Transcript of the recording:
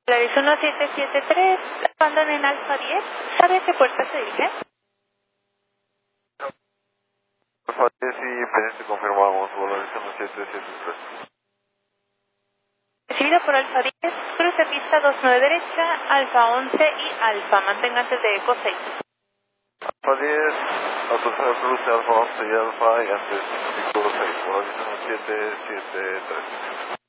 Polaris 1773, abandonen en Alfa 10. ¿Sabe a qué puerta se dirige? Alfa 10 y pendiente confirmamos, Polaris 1773. Recibido por Alfa 10, cruce pista 29 derecha, Alfa 11 y Alfa. Manténgase de Eco 6. Alfa 10, autorizado cruce Alfa 11 y Alfa y antes Víctor 6, Polaris 1773.